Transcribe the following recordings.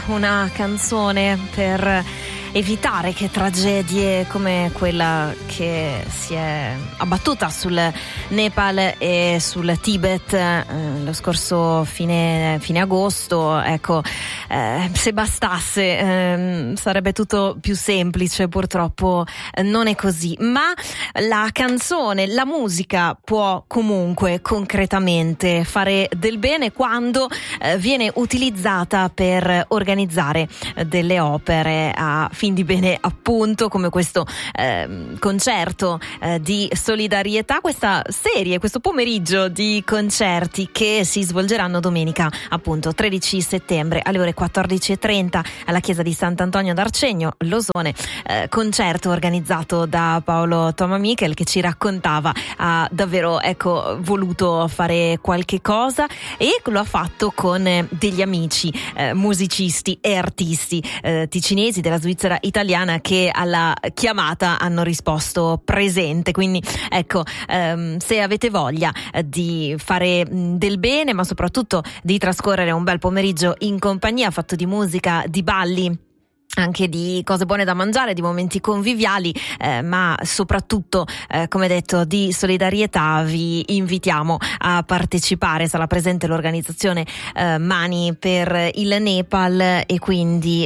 Una canzone per evitare che tragedie come quella che si è abbattuta sul Nepal e sul Tibet lo scorso fine agosto, ecco, se bastasse sarebbe tutto più semplice. Purtroppo non è così, ma la canzone, la musica può comunque concretamente fare del bene quando viene utilizzata per organizzare delle opere a fin di bene, appunto, come questo concerto di solidarietà, questa serie, questo pomeriggio di concerti che si svolgeranno domenica, appunto 13 settembre alle ore 14:30 alla chiesa di Sant'Antonio d'Arcegno, Losone, concerto organizzato da Paolo Tomamichel, che ci raccontava ha davvero voluto fare qualche cosa e lo ha fatto con degli amici musicisti e artisti ticinesi della Svizzera italiana che alla chiamata hanno risposto presente. Quindi se avete voglia di fare del bene, ma soprattutto di trascorrere un bel pomeriggio in compagnia fatto di musica, di balli, anche di cose buone da mangiare, di momenti conviviali, ma soprattutto come detto di solidarietà, vi invitiamo a partecipare. Sarà presente l'organizzazione Mani per il Nepal e quindi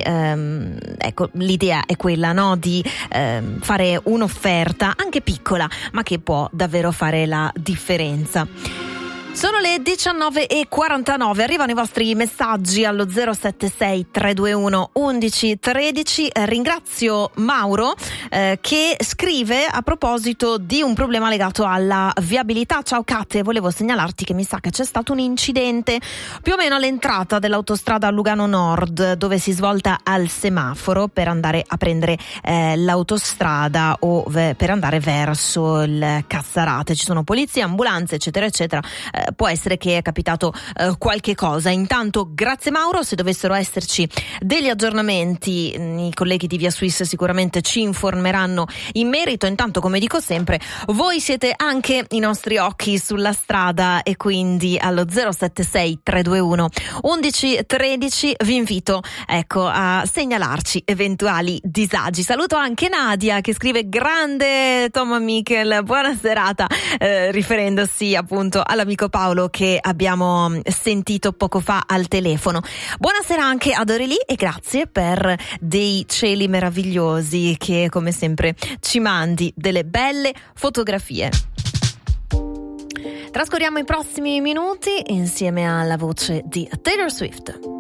l'idea è quella, no, di fare un'offerta anche piccola, ma che può davvero fare la differenza. Sono le 19:49, arrivano i vostri messaggi allo 076 321 1113. Ringrazio Mauro che scrive a proposito di un problema legato alla viabilità. Ciao Kate, volevo segnalarti che mi sa che c'è stato un incidente più o meno all'entrata dell'autostrada Lugano Nord, dove si svolta al semaforo per andare a prendere l'autostrada o per andare verso il Cassarate. Ci sono polizie, ambulanze, eccetera eccetera. Può essere che è capitato qualche cosa. Intanto grazie Mauro, se dovessero esserci degli aggiornamenti i colleghi di Via Swiss sicuramente ci informeranno in merito. Intanto, come dico sempre, voi siete anche i nostri occhi sulla strada e quindi allo 076 321 1113 vi invito a segnalarci eventuali disagi. Saluto anche Nadia che scrive: grande Tomamichel, buona serata, riferendosi appunto all'amico Paolo che abbiamo sentito poco fa al telefono. Buonasera anche ad Aurelie e grazie per dei cieli meravigliosi che come sempre ci mandi delle belle fotografie. Trascorriamo i prossimi minuti insieme alla voce di Taylor Swift.